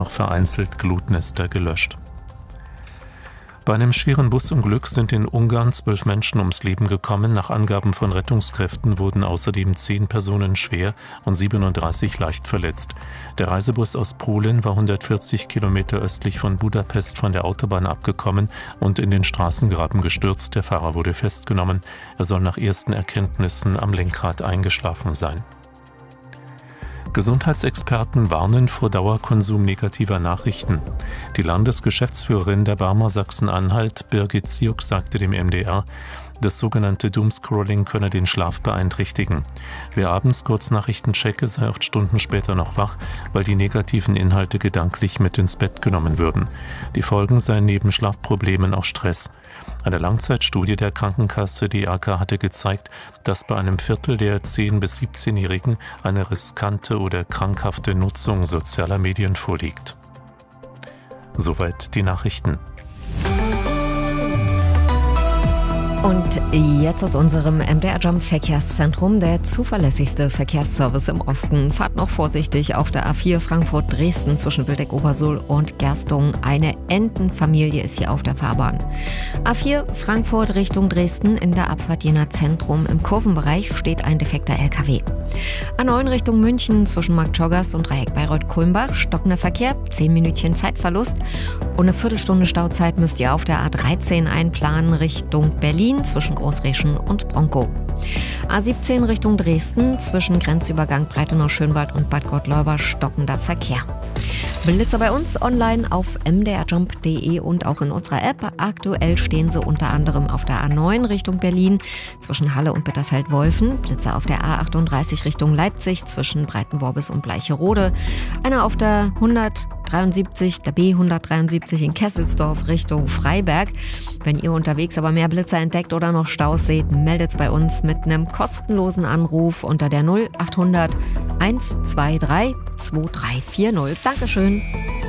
noch vereinzelt Glutnester gelöscht. Bei einem schweren Busunglück sind in Ungarn 12 Menschen ums Leben gekommen. Nach Angaben von Rettungskräften wurden außerdem 10 Personen schwer und 37 leicht verletzt. Der Reisebus aus Polen war 140 Kilometer östlich von Budapest von der Autobahn abgekommen und in den Straßengraben gestürzt. Der Fahrer wurde festgenommen. Er soll nach ersten Erkenntnissen am Lenkrad eingeschlafen sein. Gesundheitsexperten warnen vor Dauerkonsum negativer Nachrichten. Die Landesgeschäftsführerin der Barmer Sachsen-Anhalt, Birgit Ziuk, sagte dem MDR, das sogenannte Doomscrolling könne den Schlaf beeinträchtigen. Wer abends Kurznachrichten checke, sei oft Stunden später noch wach, weil die negativen Inhalte gedanklich mit ins Bett genommen würden. Die Folgen seien neben Schlafproblemen auch Stress. Eine Langzeitstudie der Krankenkasse DAK hatte gezeigt, dass bei einem Viertel der 10- bis 17-Jährigen eine riskante oder krankhafte Nutzung sozialer Medien vorliegt. Soweit die Nachrichten. Und jetzt aus unserem MDR Jump Verkehrszentrum, der zuverlässigste Verkehrsservice im Osten. Fahrt noch vorsichtig auf der A4 Frankfurt-Dresden zwischen Wildeck-Obersuhl und Gerstungen. Eine Entenfamilie ist hier auf der Fahrbahn. A4 Frankfurt Richtung Dresden in der Abfahrt Jena Zentrum. Im Kurvenbereich steht ein defekter LKW. A9 Richtung München zwischen Marktschorgast und Dreieck Bayreuth-Kulmbach. Stockender Verkehr, 10 Minütchen Zeitverlust. Und eine Viertelstunde Stauzeit müsst ihr auf der A13 einplanen Richtung Berlin zwischen Großreschen und Bronkow. A17 Richtung Dresden zwischen Grenzübergang Breitenau-Schönwald und Bad Gottleuba stockender Verkehr. Blitzer bei uns online auf mdrjump.de und auch in unserer App. Aktuell stehen sie unter anderem auf der A9 Richtung Berlin zwischen Halle und Bitterfeld-Wolfen. Blitzer auf der A38 Richtung Leipzig zwischen Breitenworbis und Bleicherode. Einer auf der 173, der B173 in Kesselsdorf Richtung Freiberg. Wenn ihr unterwegs aber mehr Blitzer entdeckt oder noch Staus seht, meldet's bei uns mit einem kostenlosen Anruf unter der 0800 123 2340. Dankeschön.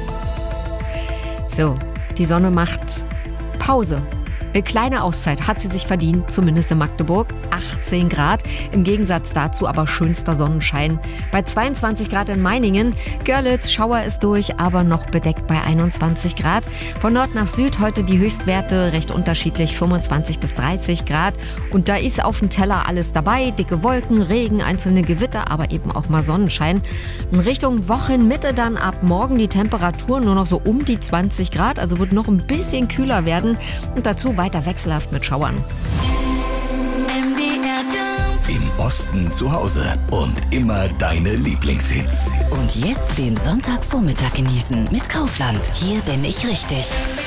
So, die Sonne macht Pause. Eine kleine Auszeit hat sie sich verdient, zumindest in Magdeburg. 18 Grad, im Gegensatz dazu aber schönster Sonnenschein. Bei 22 Grad in Meiningen, Görlitz, Schauer ist durch, aber noch bedeckt bei 21 Grad. Von Nord nach Süd heute die Höchstwerte recht unterschiedlich, 25 bis 30 Grad. Und da ist auf dem Teller alles dabei, dicke Wolken, Regen, einzelne Gewitter, aber eben auch mal Sonnenschein. In Richtung Wochenmitte dann ab morgen die Temperatur nur noch so um die 20 Grad, also wird noch ein bisschen kühler werden und dazu weiter wechselhaft mit Schauern. Im Osten zu Hause und immer deine Lieblingshits. Und jetzt den Sonntagvormittag genießen mit Kaufland. Hier bin ich richtig.